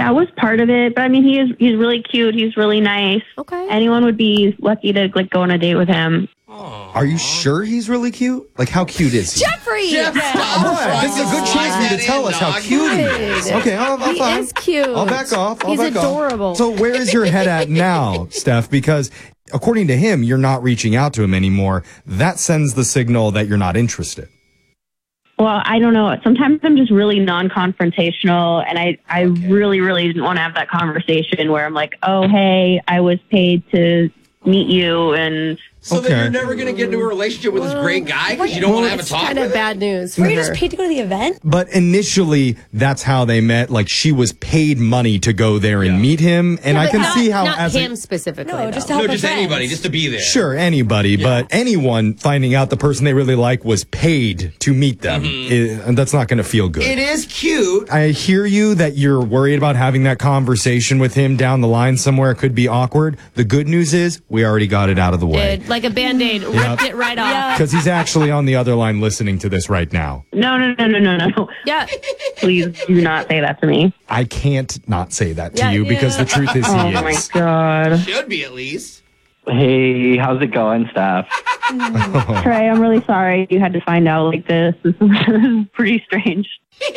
That was part of it. But I mean, he's really cute. He's really nice. Okay. Anyone would be lucky to like go on a date with him. Are you sure he's really cute? Like, how cute is he? Jeffrey! What? This is a good chance for you to tell us how cute he is. Okay, I'll He fine. is cute. I'll back off. He's adorable. So where is your head at now, Steph? Because according to him, you're not reaching out to him anymore. That sends the signal that you're not interested. Well, I don't know. Sometimes I'm just really non-confrontational, and I really, really didn't want to have that conversation where I'm like, oh, hey, I was paid to meet you, and... So then you're never going to get into a relationship with this great guy because you don't want to have a talk with him? It's kind of bad news. Were you just paid to go to the event? But initially, that's how they met. Like, she was paid money to go there and meet him. And I can see how... Not as him specifically. No, just to help just friends. anybody, just to be there. Sure, anybody, but anyone finding out the person they really like was paid to meet them, and that's not going to feel good. It is cute. I hear you that you're worried about having that conversation with him down the line somewhere. It could be awkward. The good news is we already got it out of the way. Like a Band-Aid. Ripped it right off. Because he's actually on the other line listening to this right now. No. Yeah. Please do not say that to me. I can't not say that to you because the truth is he Oh, my is. God. Should be at least. Hey, how's it going, Steph? Trey, I'm really sorry you had to find out like this. This is pretty strange.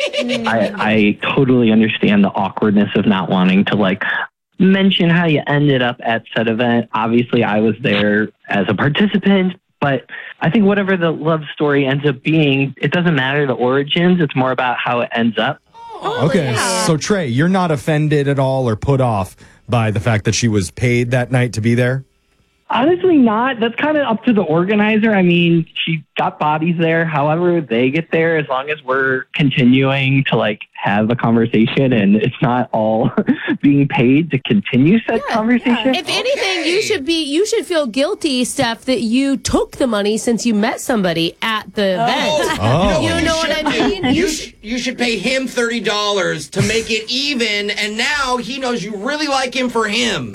I totally understand the awkwardness of not wanting to like mention how you ended up at said event. Obviously, I was there as a participant, but I think whatever the love story ends up being, it doesn't matter the origins. It's more about how it ends up. Okay, so Trey, you're not offended at all or put off by the fact that she was paid that night to be there? Honestly, not. That's kind of up to the organizer. I mean, she got bodies there. However they get there, as long as we're continuing to like have a conversation and it's not all being paid to continue said conversation. If anything, you should feel guilty, Steph, that you took the money since you met somebody at the event. Oh. You know what I mean? You should pay him $30 to make it even, and now he knows you really like him for him.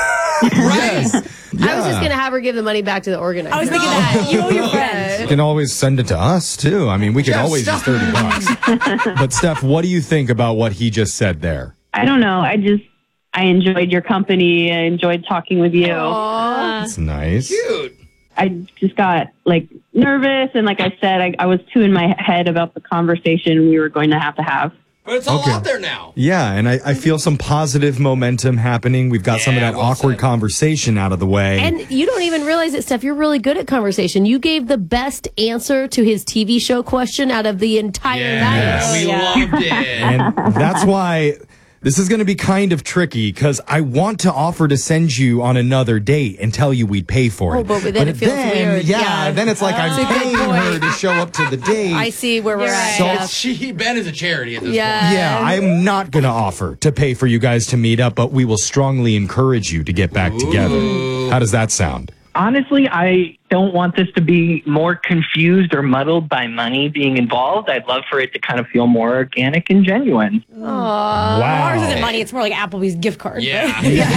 Right? I was just going to have her give the money back to the organizer. I was thinking that. You owe your friends. You can always send it to us, too. I mean, we could always use $30. But, Steph, what do you think about what he just said there? I don't know. I enjoyed your company. I enjoyed talking with you. That's nice. Cute. I just got like nervous. And like I said, I was too in my head about the conversation we were going to have. But it's all out there now. Yeah, and I feel some positive momentum happening. We've got some of that awkward conversation out of the way. And you don't even realize it, Steph. You're really good at conversation. You gave the best answer to his TV show question out of the entire night. We loved it. And that's why this is going to be kind of tricky because I want to offer to send you on another date and tell you we'd pay for it. But then it feels weird. Yeah, then it's like I'm paying her to show up to the date. I see where we're at. Ben is a charity at this point. Yeah, I'm not going to offer to pay for you guys to meet up, but we will strongly encourage you to get back together. How does that sound? Honestly, I don't want this to be more confused or muddled by money being involved. I'd love for it to kind of feel more organic and genuine. Wow. Ours isn't money. It's more like Applebee's gift card. Yeah.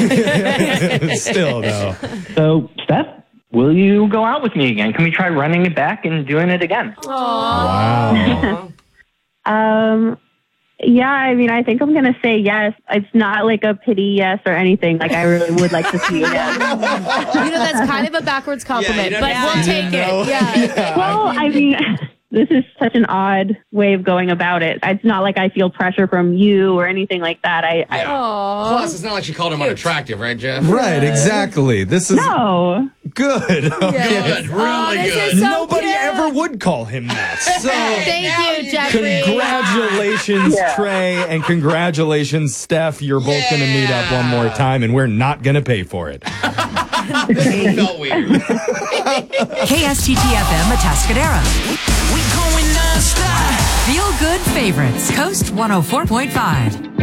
Still, though. So, Steph, will you go out with me again? Can we try running it back and doing it again? Wow. Yeah, I mean, I think I'm going to say yes. It's not like a pity yes or anything. Like, I really would like to see you again. You know, that's kind of a backwards compliment, but we'll take it. Yeah. Well, I mean, this is such an odd way of going about it. It's not like I feel pressure from you or anything like that. Plus, it's not like she called him unattractive, right, Jeff? Right, exactly. This is No. good. Good, really this good. is so Nobody cute. ever would call him that. So, Thank you, Jeffrey. congratulations, Trey, and congratulations, Steph. You're both going to meet up one more time, and we're not going to pay for it. It felt weird. KSTT-FM Atascadero. We going non-stop. Feel good favorites. Coast 104.5.